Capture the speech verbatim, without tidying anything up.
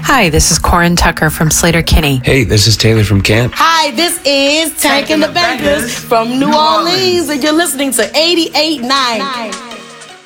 Hi, this is Corin Tucker from Slater-Kinney. Hey, this is Taylor from Camp. Hi, this is Tank and the Bangers from New Orleans, and you're listening to eighty-eight point nine